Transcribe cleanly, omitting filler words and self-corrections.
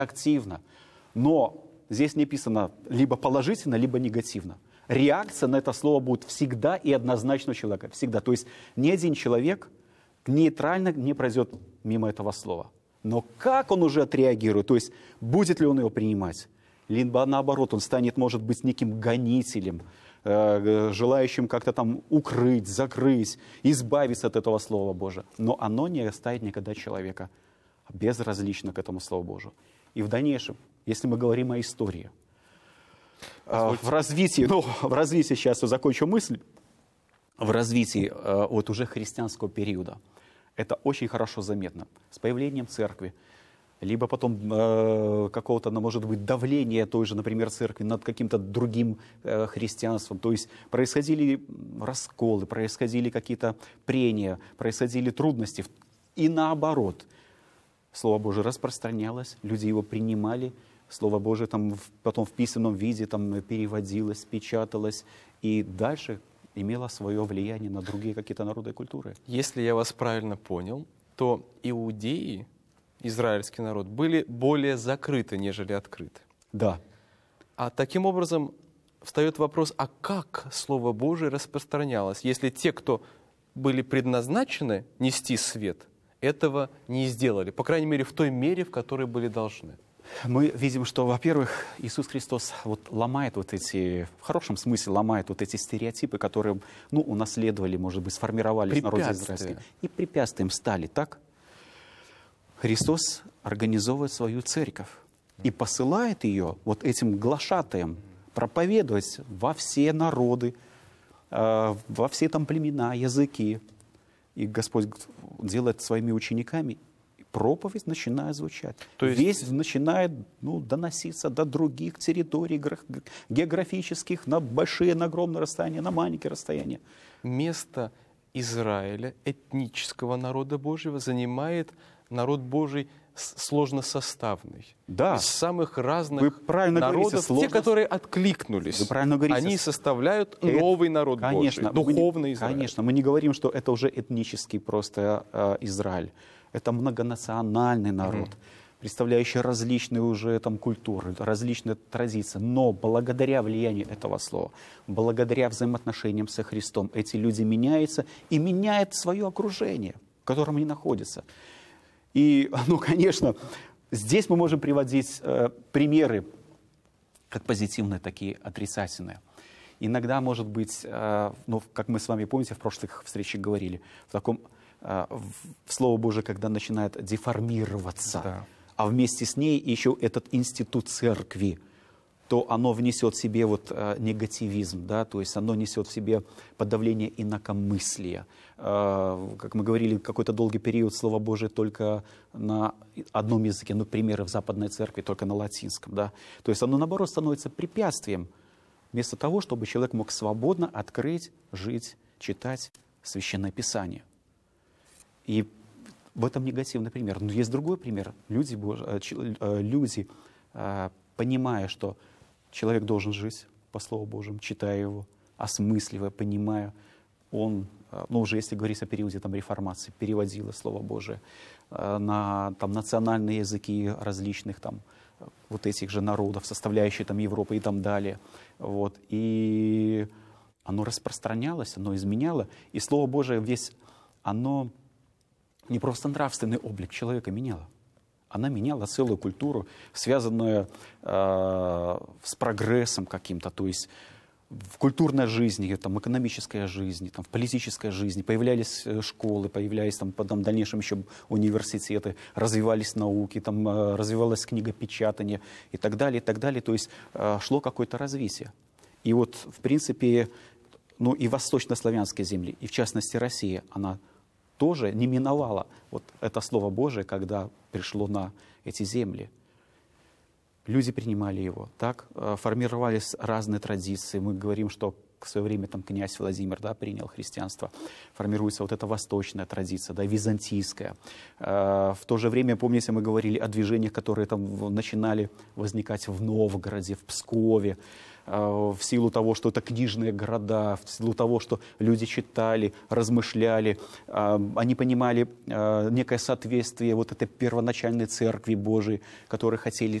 активно. Но здесь не написано либо положительно, либо негативно. Реакция на это слово будет всегда и однозначно у человека. Всегда. То есть ни один человек нейтрально не пройдет мимо этого слова. Но как он уже отреагирует, то есть будет ли он его принимать, либо наоборот, он станет, может быть, неким гонителем, желающим как-то там укрыть, закрыть, избавиться от этого Слова Божия. Но оно не оставит никогда человека безразлично к этому Слову Божию. И в дальнейшем, если мы говорим о истории, в развитии, сейчас я закончу мысль, в развитии вот уже христианского периода, это очень хорошо заметно. С появлением церкви, либо потом какого-то, может быть, давления той же, например, церкви над каким-то другим христианством. То есть происходили расколы, происходили какие-то прения, происходили трудности. И наоборот, Слово Божие распространялось, люди его принимали, Слово Божие там потом в письменном виде там переводилось, печаталось, и дальше имело свое влияние на другие какие-то народы и культуры. Если я вас правильно понял, то иудеи, израильский народ, были более закрыты, нежели открыты. Да. А таким образом встает вопрос, а как Слово Божие распространялось, если те, кто были предназначены нести свет, этого не сделали, по крайней мере, в той мере, в которой были должны? Мы видим, что, во-первых, Иисус Христос ломает в хорошем смысле ломает эти стереотипы, которые, унаследовали, может быть, сформировались в народе израильском. И препятствием стали, так? Христос организовывает свою церковь и посылает ее этим глашатаям проповедовать во все народы, во все там племена, языки. И Господь делает своими учениками, проповедь начинает звучать. То есть весть начинает доноситься до других территорий географических, на большие, на огромные расстояния, на маленькие расстояния. Место Израиля, этнического народа Божьего, занимает народ Божий сложносоставный. Да. Из самых разных народов, те, которые откликнулись, они составляют новый народ Божий, духовный Израиль. Конечно, мы не говорим, что это уже этнический просто Израиль. Это многонациональный народ, представляющий различные уже культуры, различные традиции. Но благодаря влиянию этого слова, благодаря взаимоотношениям со Христом, эти люди меняются и меняют свое окружение, в котором они находятся. И, конечно, здесь мы можем приводить примеры, как позитивные, так и отрицательные. Иногда, может быть, как мы с вами, помните, в прошлых встречах говорили, в Слово Божие, когда начинает деформироваться, да, а вместе с ней еще этот институт церкви, то оно внесет в себе негативизм, да, то есть оно несет в себе подавление инакомыслия. Как мы говорили, какой-то долгий период Слово Божие только на одном языке, примеры в Западной Церкви только на латинском, да. То есть оно, наоборот, становится препятствием, вместо того, чтобы человек мог свободно открыть, жить, читать Священное Писание. И в этом негативный пример. Но есть другой пример. Люди, понимая, что человек должен жить по Слову Божьему, читая его, осмысливая, понимая, он, уже если говорить о периоде реформации, переводило Слово Божие на национальные языки различных этих же народов, составляющих Европы и далее. И оно распространялось, оно изменяло. И Слово Божие оно не просто нравственный облик человека меняло. Она меняла целую культуру, связанную с прогрессом каким-то, то есть в культурной жизни, экономической жизни, в политической жизни. Появлялись школы, появлялись в дальнейшем еще университеты, развивались науки, развивалось книгопечатание и так далее, и так далее. То есть шло какое-то развитие. И в принципе, и восточнославянские земли, и в частности Россия, она тоже не миновала это Слово Божие, когда пришло на эти земли. Люди принимали его, так? Формировались разные традиции. Мы говорим, что в свое время там князь Владимир, да, принял христианство, формируется вот эта восточная традиция, да, византийская. В то же время, помните, мы говорили о движениях, которые там начинали возникать в Новгороде, в Пскове, в силу того, что это книжные города, в силу того, что люди читали, размышляли, они понимали некое соответствие вот этой первоначальной церкви Божией, которые хотели